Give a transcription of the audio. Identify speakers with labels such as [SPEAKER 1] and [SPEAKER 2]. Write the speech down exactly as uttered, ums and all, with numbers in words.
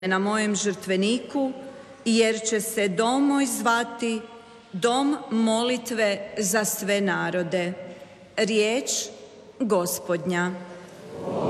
[SPEAKER 1] na mojem žrtveniku, jer će se dom moj zvati dom molitve za sve narode. Riječ Gospodnja.